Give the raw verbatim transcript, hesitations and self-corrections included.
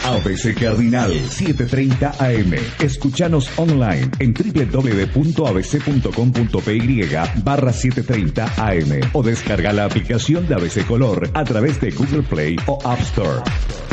A B C Cardinal, setecientos treinta A M. Escuchanos online en w w w punto a b c punto com punto p y barra setecientos treinta A M o descarga la aplicación de A B C Color a través de Google Play o App Store.